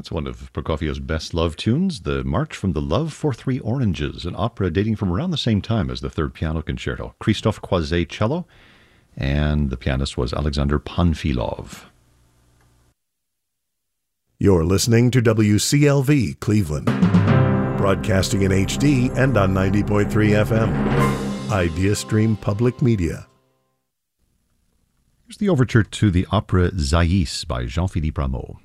That's one of Prokofiev's best love tunes, the March from the Love for Three Oranges, an opera dating from around the same time as the Third Piano Concerto. Christophe Croiset cello, and the pianist was Alexander Panfilov. You're listening to WCLV Cleveland, broadcasting in HD and on 90.3 FM. IdeaStream Public Media. Here's the overture to the opera Zaïs by Jean-Philippe Rameau.